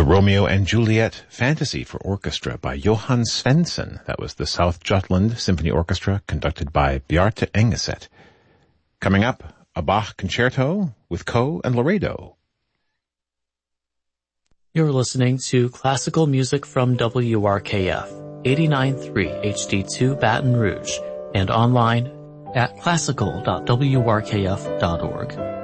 The Romeo and Juliet Fantasy for Orchestra by Johan Svensson. That was the South Jutland Symphony Orchestra conducted by Bjarte Engeset. Coming up, a Bach concerto with Coe and Laredo. You're listening to classical music from WRKF, 89.3 HD2 Baton Rouge, and online at classical.wrkf.org.